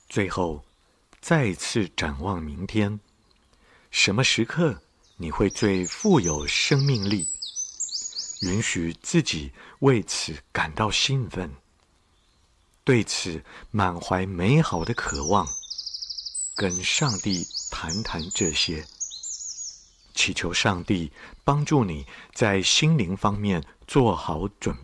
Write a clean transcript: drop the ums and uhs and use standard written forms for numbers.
最后，再次展望明天，什么时刻你会最富有生命力？允许自己为此感到兴奋，对此满怀美好的渴望，跟上帝谈谈这些，祈求上帝帮助你在心灵方面做好准备。